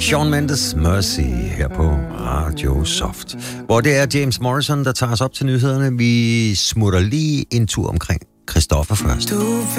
Shawn Mendes Mercy her på Radio Soft, hvor det er James Morrison, der tager os op til nyhederne. Vi smutter lige en tur omkring Christoffer først.